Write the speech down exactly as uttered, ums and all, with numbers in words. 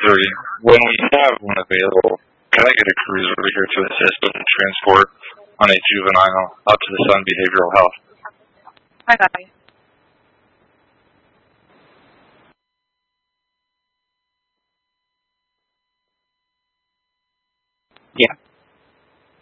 three. When we have one available, can I get a cruiser over here to assist with transport on a juvenile up to the Sun Behavioral Health? I got you.